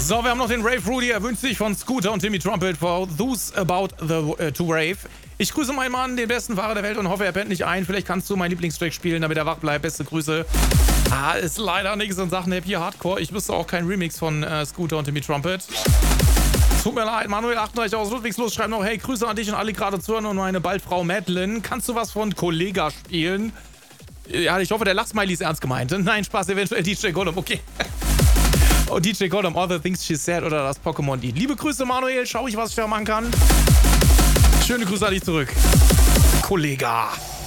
So, wir haben noch den Rave Rudy. Er wünscht sich von Scooter und Timmy Trumpet for Those About the to Rave. Ich grüße meinen Mann, den besten Fahrer der Welt, und hoffe, er pennt nicht ein. Vielleicht kannst du meinen Lieblingstrack spielen, damit er wach bleibt. Beste Grüße. Ist leider nichts in Sachen Happy Hardcore. Ich wüsste auch keinen Remix von Scooter und Timmy Trumpet. Tut mir leid, Manuel 38 aus Ludwigslos schreibt noch: Hey, Grüße an dich und alle gerade zuhören und meine Baldfrau Madeline. Kannst du was von Kollega spielen? Ja, ich hoffe, der Lachsmiley ist ernst gemeint. Nein, Spaß, eventuell DJ Gollum, okay. Oh, DJ Gollum, All the Things She Said oder das Pokémon-Lied. Liebe Grüße, Manuel. Schau ich, was ich da machen kann. Schöne Grüße an dich zurück. Kollega.